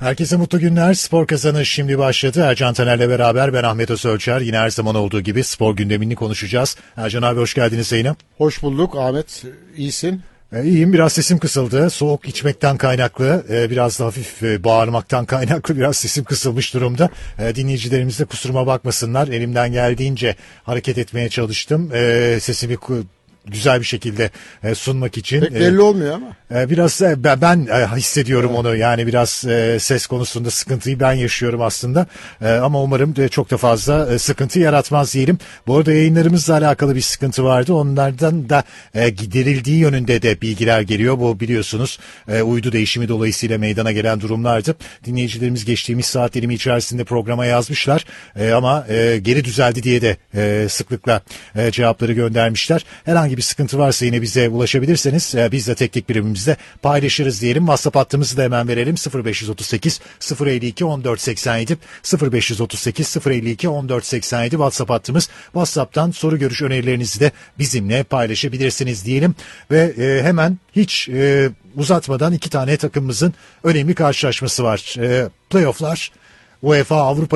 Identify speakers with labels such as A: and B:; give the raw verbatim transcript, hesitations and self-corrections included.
A: Herkese mutlu günler. Spor Kazanı şimdi başladı. Ercan Taner'le beraber ben Ahmet Özölçer. Yine her zaman olduğu gibi spor gündemini konuşacağız. Ercan abi hoş geldiniz yayına.
B: Hoş bulduk Ahmet. İyisin.
A: E, iyiyim. Biraz sesim kısıldı. Soğuk içmekten kaynaklı, e, biraz da hafif e, bağırmaktan kaynaklı biraz sesim kısılmış durumda. E, dinleyicilerimiz de kusuruma bakmasınlar. Elimden geldiğince hareket etmeye çalıştım. E, sesimi ku- güzel bir şekilde e, sunmak için.
B: Pek belli e, olmuyor ama.
A: E, biraz e, ben, ben e, hissediyorum evet. onu. Yani biraz e, ses konusunda sıkıntıyı ben yaşıyorum aslında. E, ama umarım de çok da fazla e, sıkıntı yaratmaz diyelim. Bu arada yayınlarımızla alakalı bir sıkıntı vardı. Onlardan da e, giderildiği yönünde de bilgiler geliyor. Bu biliyorsunuz e, uydu değişimi dolayısıyla meydana gelen durumlardı. Dinleyicilerimiz geçtiğimiz saat dilimi içerisinde programa yazmışlar. E, ama e, geri düzeldi diye de e, sıklıkla e, cevapları göndermişler. Herhangi bir sıkıntı varsa yine bize ulaşabilirseniz e, biz de teknik birimimizde paylaşırız diyelim. WhatsApp hattımızı da hemen verelim. sıfır beş otuz sekiz sıfır elli iki on dört seksen yedi sıfır beş otuz sekiz sıfır elli iki on dört seksen yedi WhatsApp hattımız. WhatsApp'tan soru görüş önerilerinizi de bizimle paylaşabilirsiniz diyelim. Ve e, hemen hiç e, uzatmadan iki tane takımımızın önemli karşılaşması var. E, playoff'lar UEFA Avrupa